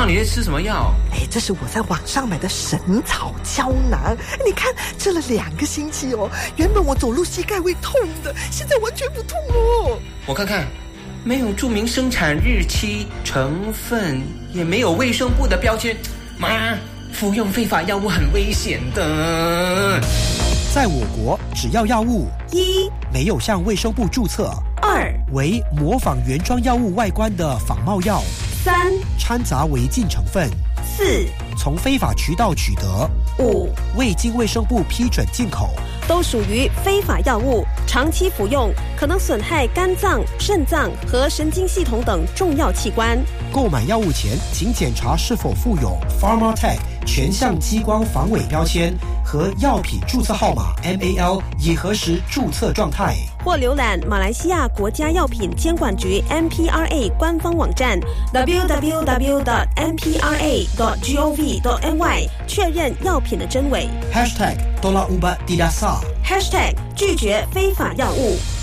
你在吃什么药？ 这是我在网上买的神草胶囊，你看吃了2个星期哦，原本我走路膝盖会痛的，现在完全不痛哦。 我看看，没有注明生产日期、成分，也没有卫生部的标签。妈，服用非法药物很危险的。 在我国，只要药物 1 没有向卫生部注册 ，2 为模仿原装药物外观的仿冒药 ，3 掺杂违禁成分 ，4 从非法渠道取得 5 未经卫生部批准进口， 都属于非法药物，长期服用可能损害肝脏、肾脏和神经系统等重要器官。 购买药物前，请检查是否附有 Pharmatech 全向激光防伪标签和药品注册号码 MAL 以核实注册状态。 或浏览马来西亚国家药品监管局 MPRA 官方网站 www.mpra.gov.my 确认药品的真伪。 #Tolak Ubat Tidak Sah 拒绝非法药物。